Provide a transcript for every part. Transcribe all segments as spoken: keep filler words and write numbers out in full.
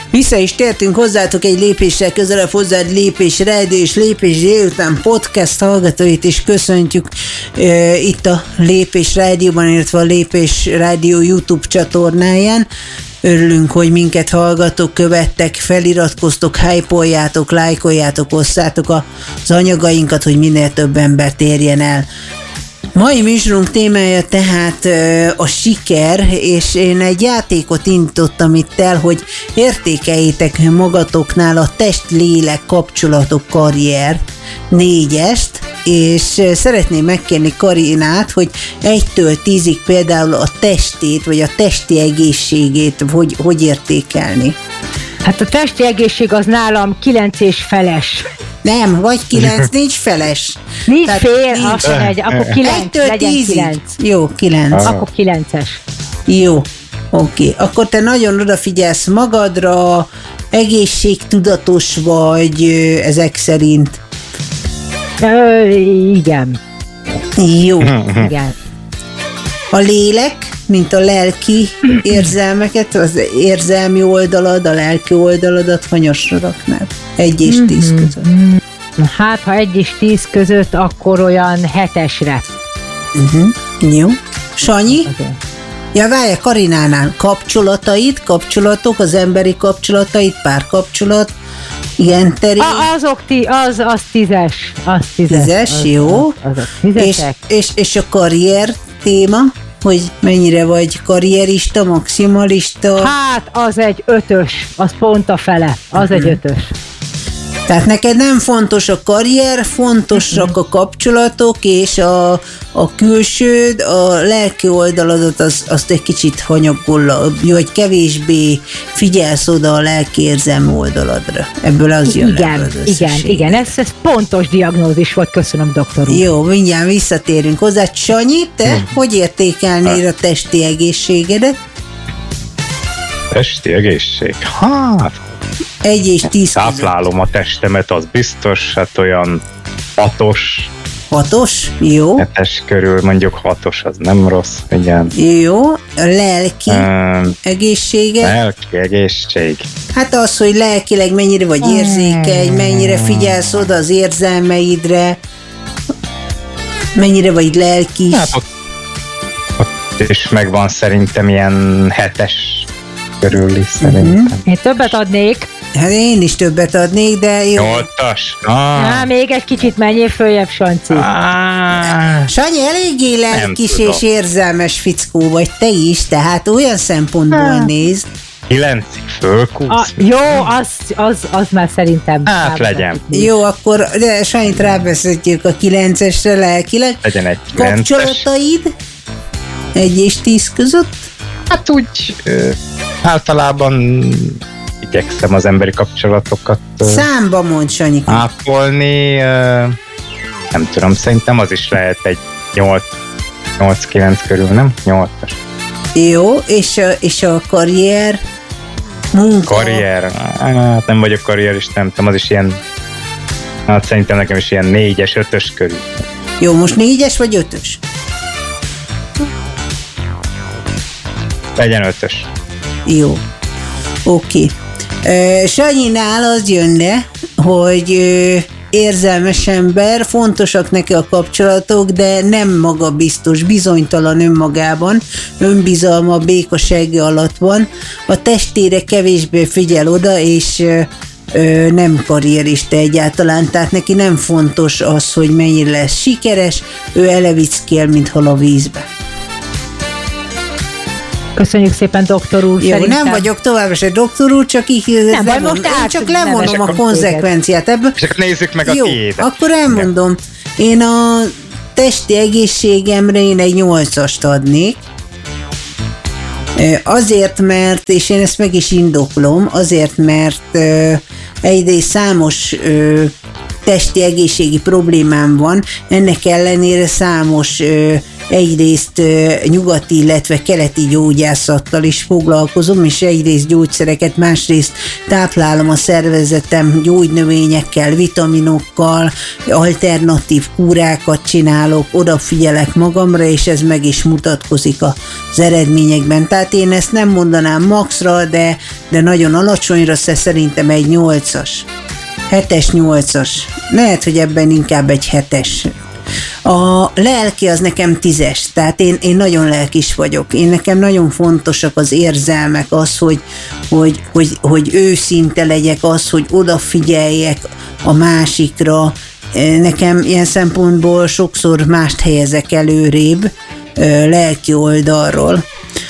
Vissza is tértünk hozzátok egy lépéssel közelebb hozzád Lépés Rádió és Lépés délután podcast hallgatóit is köszöntjük e, itt a Lépés Rádióban, illetve a Lépés Rádió YouTube csatornáján. Örülünk, hogy minket hallgatok, követtek, feliratkoztok, hype-oljátok, lájkoljátok, osszátok az anyagainkat, hogy minél több embert érjen el. Mai műsorunk témája tehát a siker, és én egy játékot indítottam itt el, hogy értékeljétek magatoknál a test-lélek kapcsolatok karrier négyest, és szeretném megkérni Karinát, hogy egytől tízig például a testét, vagy a testi egészségét hogy, hogy értékelni. Hát a testi egészség az nálam kilenc és feles. Nem, vagy kilenc, nincs feles. Nincs tehát fél, nincs. Azt egy, akkor kilenc, legyen kilenc. Jó, kilenc. Akkor kilences. Jó, oké. Akkor te nagyon odafigyelsz magadra, egészségtudatos vagy ezek szerint. Ö, igen. Jó. Igen. A lélek, mint a lelki érzelmeket, az érzelmi oldalad, a lelki oldaladat hanyasra raknád? Egy és tíz között. Hát, ha egy és tíz között, akkor olyan hetesre. Uh-huh. Jó. Sanyi? Okay. Ja, várj, Karinánál kapcsolataid, kapcsolatok, az emberi kapcsolataid, párkapcsolat, ilyen terén. A, azok ti, az, az tízes. Az tízes, tízes az, jó. Az, azok tízesek. És, és, és a karrier téma, hogy mennyire vagy karrierista, maximalista? Hát, az egy ötös, az pont a fele, az uh-huh. egy ötös. Tehát neked nem fontos a karrier, fontosak a kapcsolatok, és a, a külsőd, a lelki oldaladat az, azt egy kicsit hanyagol, vagy kevésbé figyelsz oda a lelki érzelmi oldaladra. Ebből az jön igen, az igen, igen, ez, ez pontos diagnózis volt, köszönöm, doktor úr. Jó, mindjárt visszatérünk hozzá. Sanyi, te hmm. hogy értékelnél a testi egészségedet? Testi egészség? Hát... Egy és tíz táplálom a testemet, az biztos, hát olyan hatos. Hatos? Jó. Hetes körül, mondjuk hatos, az nem rossz, igen. Jó. A lelki um, egészsége? Lelki egészség. Hát az, hogy lelkileg mennyire vagy érzékeny, mennyire figyelsz oda az érzelmeidre, mennyire vagy lelkis. Hát ott, ott is megvan szerintem ilyen hetes körül is szerintem. Uh-huh. Én többet adnék. Hát én is többet adnék, de jó. Nyolcas. Ah. Á, még egy kicsit menjél följebb, Sanci. Ah. Sanyi, eléggé lelkis és érzelmes fickó vagy te is, tehát olyan szempontból ah. nézd. Kilencig fölkúsz. Ah, jó, az, az, az már szerintem. Hát legyen. Jó, akkor de Sanyit rábeszéltjük a kilencesre lelkileg. Legyen egy kilences. Kapcsolataid? Egy és tíz között? Hát úgy ö, általában igyekszem az emberi kapcsolatokat számba mond, Sanyi. ápolni. Nem tudom, szerintem az is lehet egy nyolc-kilenc körül, nem? nyolcas. Jó, és a, és a karrier, munka? Karrier, hát nem vagyok karrierista, nem tudom, az is ilyen, hát szerintem nekem is ilyen négyes, ötös körül. Jó, most négyes vagy ötös? Legyen ötös. Jó, oké. Okay. Sanyinál az jönne, hogy érzelmes ember, fontosak neki a kapcsolatok, de nem magabiztos, bizonytalan önmagában, önbizalma békossága alatt van, a testére kevésbé figyel oda, és nem karrierista egyáltalán, tehát neki nem fontos az, hogy mennyire lesz sikeres, ő elevickél, mint hal a vízbe. Köszönjük szépen, doktor úr. Jó, szerintem... nem vagyok továbbra se doktor úr, csak így nem, levon, most én csak levonom a konzekvenciát ebből. És akkor nézzük meg jó, a tiédet. Akkor elmondom. Én a testi egészségemre én egy nyolcast adnék. Azért, mert, és én ezt meg is indoklom, azért, mert egyrészt számos testi egészségi problémám van, ennek ellenére számos egyrészt nyugati, illetve keleti gyógyászattal is foglalkozom, és egyrészt gyógyszereket, másrészt táplálom a szervezetem gyógynövényekkel, vitaminokkal, alternatív kúrákat csinálok, odafigyelek magamra, és ez meg is mutatkozik az eredményekben. Tehát én ezt nem mondanám maxra, de, de nagyon alacsonyra, szerintem egy nyolcas. Hetes, nyolcas. Lehet, hogy ebben inkább egy hetes. A lelki az nekem tízes, tehát én, én nagyon lelkis vagyok. Én nekem nagyon fontosak az érzelmek, az, hogy, hogy, hogy, hogy őszinte legyek, az, hogy odafigyeljek a másikra. Nekem ilyen szempontból sokszor mást helyezek előrébb lelki oldalról.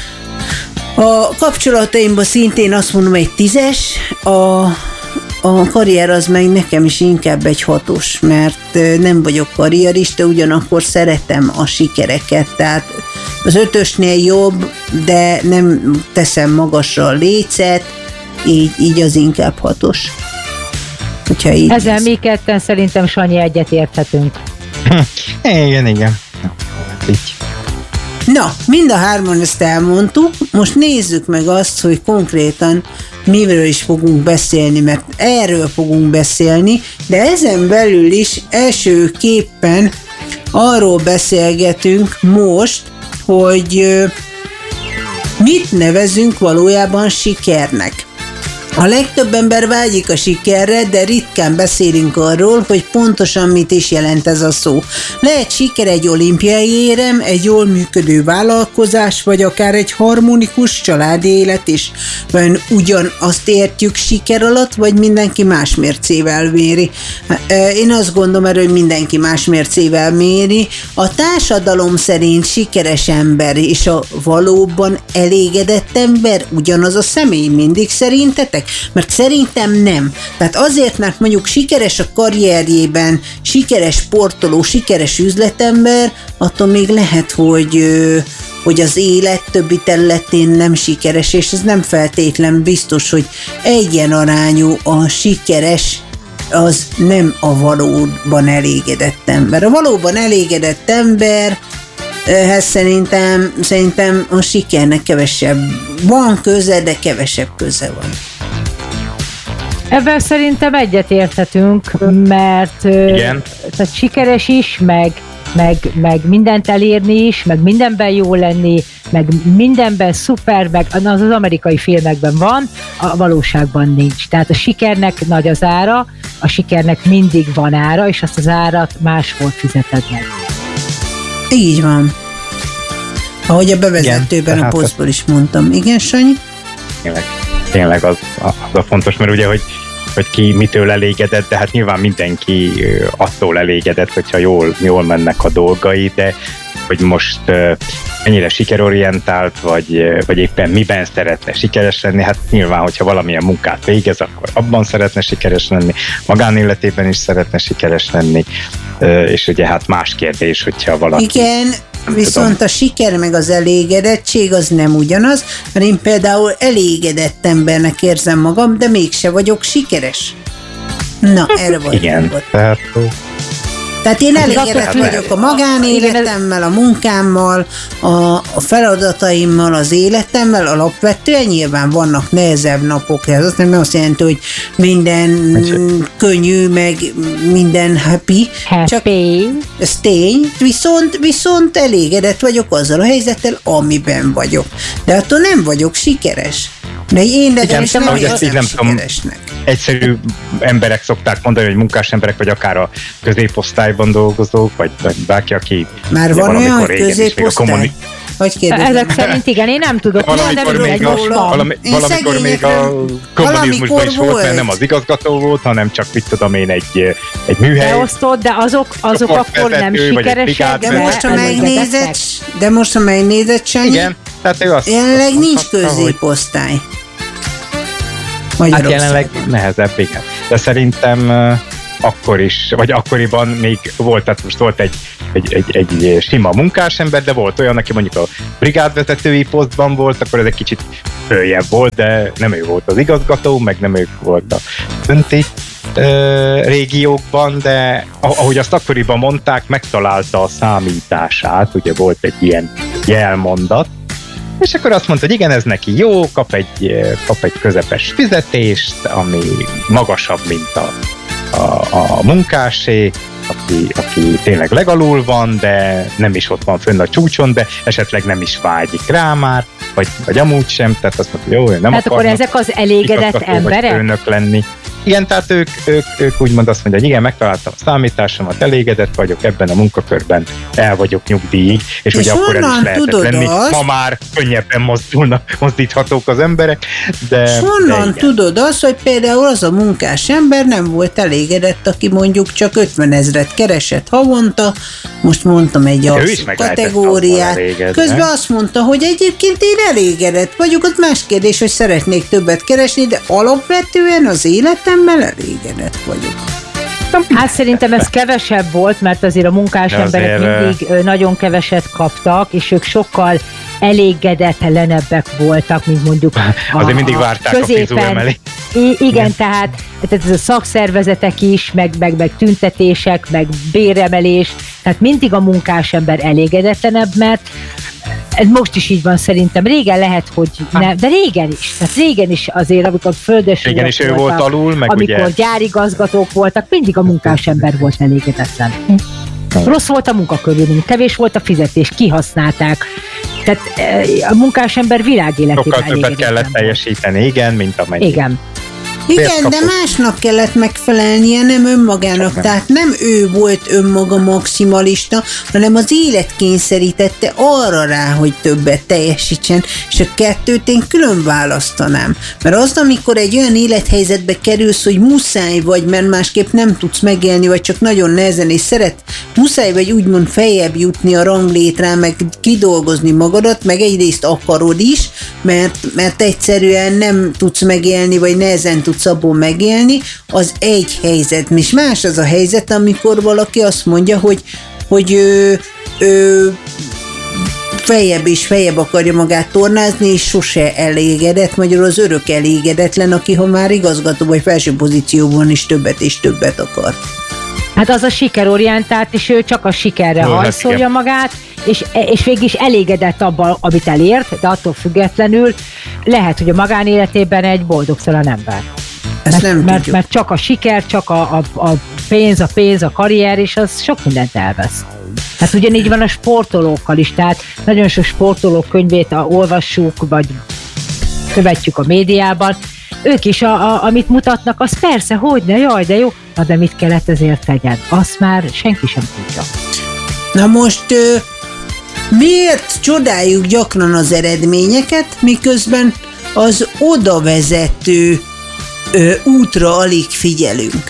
A kapcsolataimban szintén azt mondom, egy tízes, a A karrier az meg nekem is inkább egy hatos, mert nem vagyok karrierista, ugyanakkor szeretem a sikereket, tehát az ötösnél jobb, de nem teszem magasra a lécet, így, így az inkább hatos. Így ezzel lesz. Mi ketten szerintem, Sanyi, egyet érthetünk. Igen, igen. Így. Na, mind a hárman ezt elmondtuk, most nézzük meg azt, hogy konkrétan miről is fogunk beszélni, mert erről fogunk beszélni, de ezen belül is elsőképpen arról beszélgetünk most, hogy mit nevezünk valójában sikernek. A legtöbb ember vágyik a sikerre, de ritkán beszélünk arról, hogy pontosan mit is jelent ez a szó. Lehet siker egy olimpiai érem, egy jól működő vállalkozás, vagy akár egy harmonikus családi élet is. Vajon ugyanazt értjük siker alatt, vagy mindenki más mércével méri? Én azt gondolom erről, hogy mindenki más mércével méri. A társadalom szerint sikeres ember és a valóban elégedett ember ugyanaz a személy mindig szerintetek? Mert szerintem nem. Tehát azért, mert mondjuk sikeres a karrierjében, sikeres sportoló, sikeres üzletember, attól még lehet, hogy, hogy az élet többi területén nem sikeres, és ez nem feltétlen biztos, hogy egyenarányú a sikeres, az nem a valóban elégedett ember. A valóban elégedett ember ehhez szerintem, szerintem a sikernek kevesebb van köze, de kevesebb köze van. Ebben szerintem egyet érthetünk, mert igen. Tehát sikeres is, meg, meg, meg mindent elérni is, meg mindenben jó lenni, meg mindenben szuper, meg az az amerikai filmekben van, a valóságban nincs. Tehát a sikernek nagy az ára, a sikernek mindig van ára, és azt az árat máshol fizeted meg. Így van. Ahogy a bevezetőben igen, a posztból is mondtam. Igen, Sanyi? Tényleg, tényleg az, az a fontos, mert ugye, hogy, hogy ki mitől elégedett, de hát nyilván mindenki attól elégedett, hogyha jól, jól mennek a dolgai, de hogy most mennyire sikerorientált, vagy, vagy éppen miben szeretne sikeres lenni, hát nyilván, hogyha valamilyen munkát végez, akkor abban szeretne sikeres lenni, magánéletében is szeretne sikeres lenni, és ugye hát más kérdés, hogyha valaki... Igen, viszont tudom. A siker meg az elégedettség az nem ugyanaz, mert én például elégedett embernek érzem magam, de mégse vagyok sikeres. Na, erre vagy. Igen, tehát... Tehát én elégedett vagyok a magánéletemmel, a munkámmal, a, a feladataimmal, az életemmel, alapvetően nyilván vannak nehezebb napok, ez azt nem azt jelenti, hogy minden könnyű, meg minden happy. Happy. Csak ez tény, viszont, viszont elégedett vagyok azzal a helyzettel, amiben vagyok. De attól nem vagyok sikeres. De én de igen, nem, nem érzem nem sikeresnek. Egyszerű emberek szokták mondani, hogy munkás emberek, vagy akár a középosztályban dolgozók, vagy, vagy bárki, aki... Már van olyan, hogy középosztály? Kommuni- Hogy kérdezem? Ezek szerint igen, én nem tudok. Valamikor nem még, a, valami, valamikor még a kommunizmusban is volt, mert nem az igazgató volt, hanem csak, mit tudom én, egy, egy műhely. Beosztott, de azok, azok akkor nem sikeresek. De most, ha megnézed, de most, ha megnézed, Sanyi, igen, tehát ő azt, jelenleg azt nincs középosztály. Hát jelenleg nehezebb, igen. De szerintem uh, akkor is, vagy akkoriban még volt, tehát most volt egy, egy, egy, egy sima munkásember, de volt olyan, aki mondjuk a brigádvezetői posztban volt, akkor ez egy kicsit följebb volt, de nem ő volt az igazgató, meg nem ő volt a döntés ö, régiókban, de ahogy azt akkoriban mondták, megtalálta a számítását, ugye volt egy ilyen jelmondat, és akkor azt mondta, hogy igen, ez neki jó, kap egy, kap egy közepes fizetést, ami magasabb, mint a, a, a munkásé, aki, aki tényleg legalul van, de nem is ott van fönn a csúcson, de esetleg nem is vágyik rá már, vagy, vagy amúgy sem, tehát azt mondta, hogy jó, nem tehát akkor ezek az elégedett emberek? lenni. Igen, tehát ők, ők, ők úgymond azt mondják, hogy igen, megtaláltam a számításomat, elégedett vagyok ebben a munkakörben, el vagyok nyugdíjig, és, és ugye akkor el is lehetett lenni. Azt? Ma már könnyebben mozdulnak, mozdíthatók az emberek, de... És honnan de tudod azt, hogy például az a munkás ember nem volt elégedett, aki mondjuk csak ötven ezret keresett havonta, most mondtam egy alsó kategóriát, közben azt mondta, hogy egyébként én elégedett vagyok, az más kérdés, hogy szeretnék többet keresni, de alapvetően az életem elégedett vagyok. Hát szerintem ez kevesebb volt, mert azért a munkás azért emberek mindig nagyon keveset kaptak, és ők sokkal elégedetlenebbek voltak, mint mondjuk a, azért mindig várták a fizu emelést. Igen, igen, tehát, tehát ez a szakszervezetek is, meg, meg, meg tüntetések, meg béremelés, tehát mindig a munkás ember elégedetlenebb, mert ez most is így van szerintem. Régen lehet, hogy nem, de régen is. Tehát régen is azért, amikor földesülök régen is ő volt alul, meg amikor ugye... gyárigazgatók voltak, mindig a munkás ember volt elégedetlen. Rossz volt a munkakörülmény, kevés volt a fizetés, kihasználták. Tehát a munkás ember világéletében sokkal többet kellett teljesíteni, igen, mint amennyi. Igen. Igen, de másnak kellett megfelelnie, nem önmagának. Nem. Tehát nem ő volt önmaga maximalista, hanem az élet kényszerítette arra rá, hogy többet teljesítsen, és a kettőt én külön választanám. Mert az, amikor egy olyan élethelyzetbe kerülsz, hogy muszáj vagy, mert másképp nem tudsz megélni, vagy csak nagyon nehezen, és szeret, muszáj vagy úgymond feljebb jutni a ranglétrán, meg kidolgozni magadat, meg egyrészt akarod is, mert, mert egyszerűen nem tudsz megélni, vagy nehezen tudsz abból megélni, az egy helyzet. És más az a helyzet, amikor valaki azt mondja, hogy, hogy ő, ő feljebb és feljebb akarja magát tornázni, és sose elégedett, magyarul az örök elégedetlen, aki ha már igazgató vagy felső pozícióban is többet és többet akar. Hát az a sikerorientált, és ő csak a sikerre no, hajszolja magát, és, és végig is elégedett abban, amit elért, de attól függetlenül lehet, hogy a magánéletében egy boldogtalan ember. Ezt mert, mert, mert csak a siker, csak a, a, a pénz, a pénz, a karrier, és az sok mindent elvesz. Hát ugyanígy van a sportolókkal is, tehát nagyon sok sportolók könyvét olvassuk, vagy követjük a médiában, ők is, a, a, amit mutatnak, az persze, hogyne, jaj, de jó, na de mit kellett ezért tegyen? Azt már senki sem tudja. Na most miért csodáljuk gyakran az eredményeket, miközben az oda vezető Ö, útra alig figyelünk?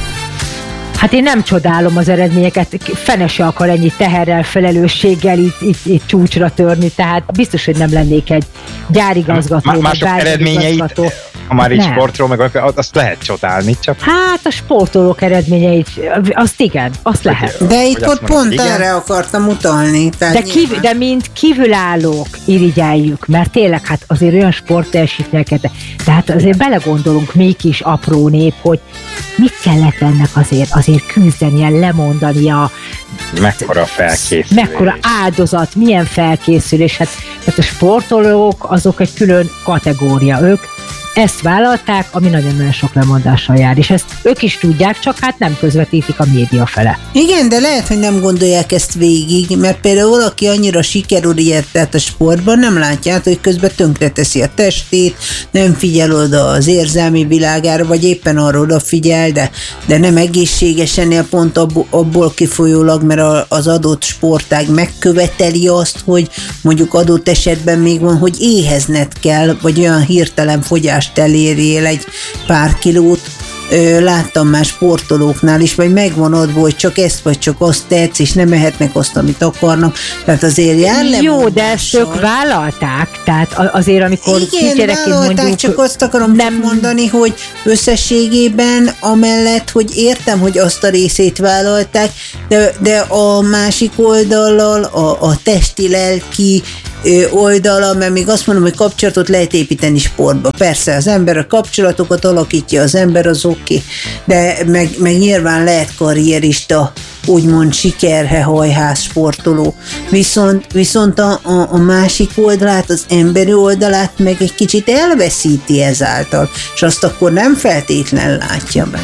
Hát én nem csodálom az eredményeket, fene se akar ennyi teherrel, felelősséggel itt, itt, itt csúcsra törni, tehát biztos, hogy nem lennék egy gyárigazgató. Má- mások eredményeit, ha már így sportról, meg azt lehet csodálni, csak... Hát a sportolók eredményeit, azt igen, azt lehet. De itt ott pont igen? Erre akartam utalni. De, kív- de mint kívülállók irigyeljük, mert tényleg hát azért olyan sportteljesítményeket, tehát azért belegondolunk mi kis apró nép, hogy mit kellett ennek azért, azért küzdenie, lemondania. Mekkora felkészülés. Mekkora áldozat, milyen felkészülés. Hát, tehát a sportolók azok egy külön kategória, ők ezt vállalták, ami nagyon-nagyon sok lemondással jár, és ezt ők is tudják, csak hát nem közvetítik a média fele. Igen, de lehet, hogy nem gondolják ezt végig, mert például valaki annyira sikerorientált a sportban, nem látja, hogy közben tönkreteszi a testét, nem figyel oda az érzelmi világára, vagy éppen arra odafigyel, de, de nem egészségesen, pont abból, abból kifolyólag, mert az adott sportág megköveteli azt, hogy mondjuk adott esetben még van, hogy éhezned kell, vagy olyan hirtelen fogyás elérjél egy pár kilót. Láttam már sportolóknál is, vagy megvan adva, hogy csak ezt vagy csak azt tetsz, és nem ehetnek azt, amit akarnak. Tehát azért jár le. Jó, de ezt ők vállalták, tehát azért, amikor igen, vállalták, csak azt akarom nem mondani, hogy összességében amellett, hogy értem, hogy azt a részét vállalták, de, de a másik oldallal a, a testi-lelki oldala, mert még azt mondom, hogy kapcsolatot lehet építeni sportba. Persze, az ember a kapcsolatokat alakítja, az ember az oké, okay, de meg, meg nyilván lehet karrierista, úgymond sikerhe hajház sportoló. Viszont, viszont a, a, a másik oldalát, az emberi oldalát meg egy kicsit elveszíti ezáltal, és azt akkor nem feltétlen látja be.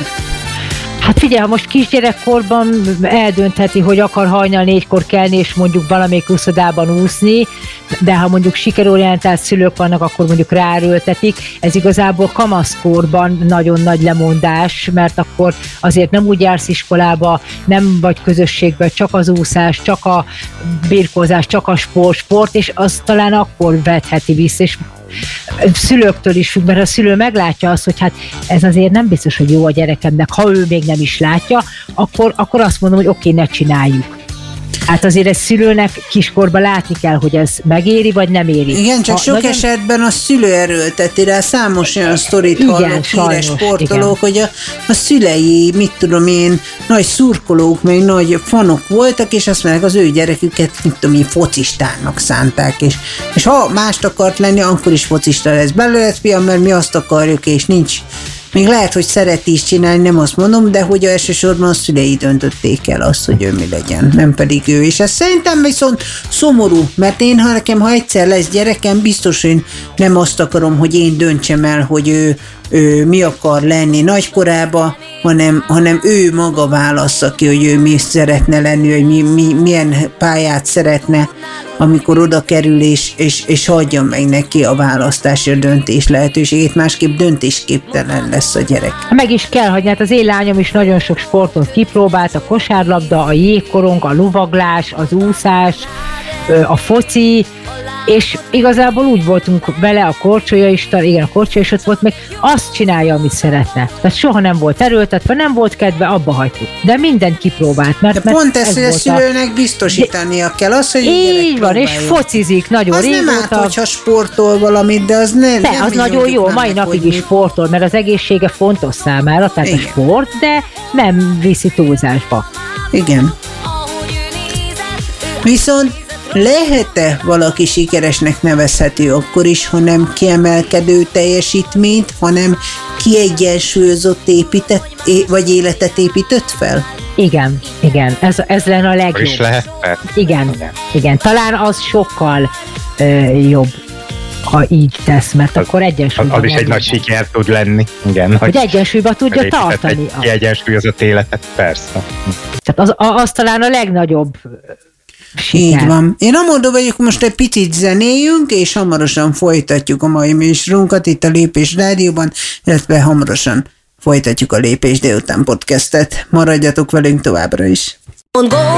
Hát figyelj, ha most kisgyerekkorban eldöntheti, hogy akar hajnal négykor kelni, és mondjuk valamelyik úszodában úszni, de ha mondjuk sikerorientált szülők vannak, akkor mondjuk ráerőltetik. Ez igazából kamaszkorban nagyon nagy lemondás, mert akkor azért nem úgy jársz iskolába, nem vagy közösségben, csak az úszás, csak a birkózás, csak a sport, sport, és az talán akkor vetheti vissza, és szülőktől is függ, mert a szülő meglátja azt, hogy hát ez azért nem biztos, hogy jó a gyerekemnek, ha ő még nem is látja, akkor, akkor azt mondom, hogy oké, ne csináljuk. Hát azért egy szülőnek kiskorban látni kell, hogy ez megéri, vagy nem éri. Igen, csak ha sok nagyon... esetben a szülő erőlteti rá, számos olyan sztorit igen, hallok híres sportolók, igen. hogy a, a szülei, mit tudom én, nagy szurkolók, meg nagy fanok voltak, és azt mondják, az ő gyereküket, mit tudom én, focistának szánták, és, és ha mást akart lenni, akkor is focista lesz belőle, fiam, mert mi azt akarjuk, és nincs. Még lehet, hogy szereti is csinálni, nem azt mondom, de hogy elsősorban a szülei döntötték el azt, hogy ő mi legyen, nem pedig ő. És ez szerintem viszont szomorú, mert én, ha nekem, ha egyszer lesz gyerekem, biztos, hogy nem azt akarom, hogy én döntsem el, hogy ő, ő mi akar lenni nagykorába, hanem, hanem ő maga válassza ki, hogy ő mi szeretne lenni, hogy mi, mi, milyen pályát szeretne, amikor oda kerül, és, és, és hagyja meg neki a választási, a döntés lehetőségét, másképp döntésképtelen lesz a gyerek. Meg is kell hagyni, hát az én lányom is nagyon sok sportot kipróbált, a kosárlabda, a jégkorong, a lovaglás, az úszás, a foci, és igazából úgy voltunk vele, a korcsolya is, igen, a korcsolya is ott volt, meg azt csinálja, amit szeretne. Tehát soha nem volt erőltetve, nem volt kedve, abba hagytuk. De mindent kipróbált. Mert, de pont ezt, hogy a szülőnek a... biztosítania kell. Az, hogy így van, és focizik nagyon az régóta. Az nem árt, hogyha sportol valamit, de az ne, de, nem az nagyon jó, mai napig is sportol, mert az egészsége fontos számára, tehát igen. a sport, de nem viszi túlzásba. Igen. Viszont lehet-e valaki sikeresnek nevezhető akkor is, ha nem kiemelkedő teljesítményt, hanem kiegyensúlyozott épített, vagy életet épített fel? Igen, igen, ez, ez lenne a legjobb. Is lehet? Igen, igen, igen, talán az sokkal ö, jobb, ha így tesz, mert az, akkor egyensúlyban... Az is egy nagy siker tud lenni, igen. Hogy egyensúlyban tudja tartani. Egy kiegyensúlyozott életet, persze. Tehát az, az talán a legnagyobb siker. Így van. Én amondó vagyok, most egy picit zenéjünk, és hamarosan folytatjuk a mai műsorunkat itt a Lépés Rádióban, illetve hamarosan folytatjuk a Lépés délután podcastet. Maradjatok velünk továbbra is.